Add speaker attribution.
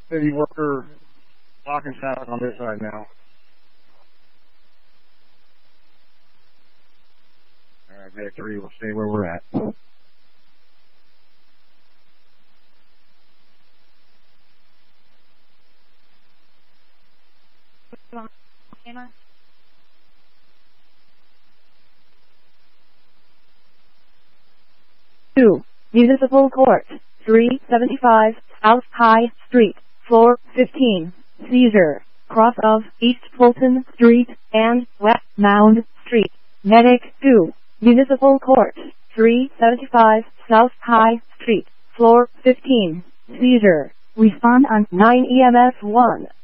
Speaker 1: City worker blocking traffic on this side now. Alright, Victory, we'll stay where we're at.
Speaker 2: Two, Municipal Court, 375 South High Street, floor 15, Caesar, cross of East Fulton Street and West Mound Street. Medic 2, Municipal Court, 375 South High Street, floor 15, Caesar. Respond on 9 EMS 1.